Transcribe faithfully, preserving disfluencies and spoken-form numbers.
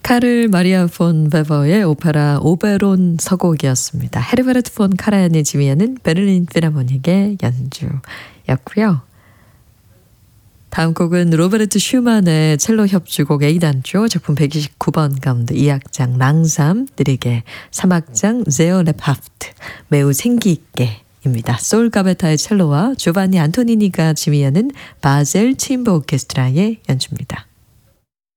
카를 마리아 폰 베버의 오페라 오베론 서곡이었습니다. 헤르베르트 폰 카라얀이 지휘하는 베를린 필하모닉의 연주였고요. 다음 곡은 로베르트 슈만의 첼로 협주곡 A단조 작품 백이십구 번 가운데 이 악장 랑삼 느리게 삼 악장 제어 렙하프트 매우 생기있게 입니다. 솔 가베타의 첼로와 조반니 안토니니가 지휘하는 바젤 체인버 오케스트라의 연주입니다.